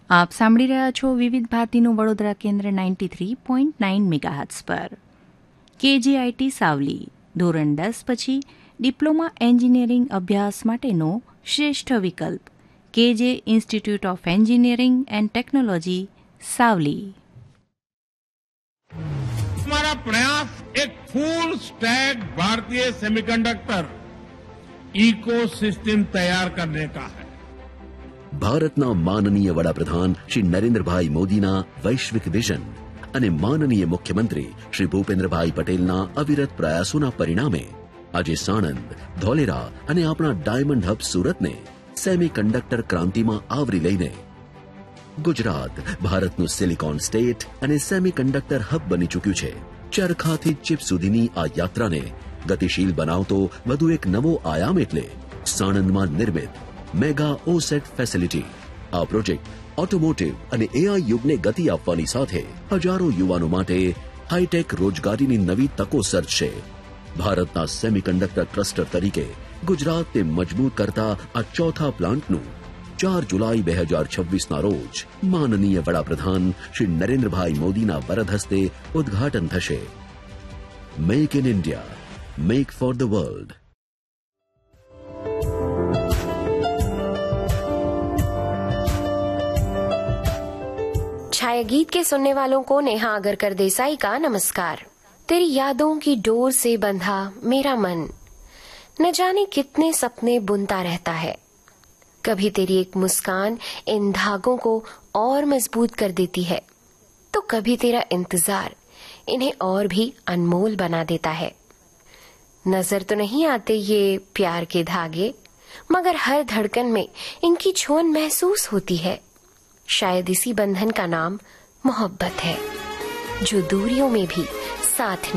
આપ સાંભળી રહ્યા છો વિવિધ ભારતીનું વડોદરા કેન્દ્ર 93.9 મેગાહર્ટ્ઝ પર. કેજીઆઈટી સાવલી ધોરણ 10 પછી ડિપ્લોમા એન્જિનિયરિંગ અભ્યાસ માટેનો શ્રેષ્ઠ વિકલ્પ. કેજે institute of engineering and technology Savli. हमारा प्रयास एक फुल स्टैक भारतीय सेमीकंडक्टर इकोसिस्टम तैयार करने का है. ભારતના માનનીય વડાપ્રધાન શ્રી નરેન્દ્રભાઈ મોદીના વૈશ્વિક વિઝન અને માનનીય મુખ્યમંત્રી શ્રી ભૂપેન્દ્રભાઈ પટેલના અવિરત પ્રયાસોના પરિણામે આજે સાણંદ, ધોલેરા અને આપણા ડાયમંડ હબ સુરતને સેમીકન્ડક્ટર ક્રાંતિમાં આવરી લઈને ગુજરાત ભારતનું સિલિકોન સ્ટેટ અને સેમીકન્ડક્ટર હબ બની ચૂક્યું છે. ચરખાથી ચિપ સુધીની આ યાત્રાને ગતિશીલ બનાવતો વધુ એક નવો આયામ એટલે સાણંદમાં નિર્મિત મેગા ઓસેટ ફેસિલિટી. આ પ્રોજેક્ટ ઓટોમોટિવ અને એઆઈ યુગને ગતિ આપવાની સાથે હજારો યુવાનો માટે હાઈટેક રોજગારીની નવી તકો સર્જશે. ભારતના સેમીકન્ડક્ટર ક્લસ્ટર તરીકે ગુજરાતને મજબૂત કરતા આ ચોથા પ્લાન્ટનું 4 જુલાઈ 2026ના રોજ માનનીય વડાપ્રધાન શ્રી નરેન્દ્રભાઈ મોદીના વરદ હસ્તે ઉદ્ઘાટન થશે. Make in India, make for the world. छाया गीत के सुनने वालों को नेहा अगरकर देसाई का नमस्कार. तेरी यादों की डोर से बंधा मेरा मन न जाने कितने सपने बुनता रहता है. कभी तेरी एक मुस्कान इन धागों को और मजबूत कर देती है तो कभी तेरा इंतजार इन्हें और भी अनमोल बना देता है. नजर तो नहीं आते ये प्यार के धागे मगर हर धड़कन में इनकी छुअन महसूस होती है. शायद इसी बंधन का नाम मोहब्बत है जो दूरियों में भी साथ